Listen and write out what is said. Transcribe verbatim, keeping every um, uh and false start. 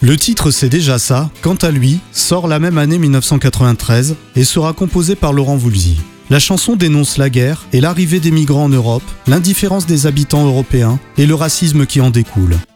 Le titre C'est déjà ça, quant à lui, sort la même année mille neuf cent quatre-vingt-treize et sera composé par Laurent Voulzy. La chanson dénonce la guerre et l'arrivée des migrants en Europe, l'indifférence des habitants européens et le racisme qui en découle.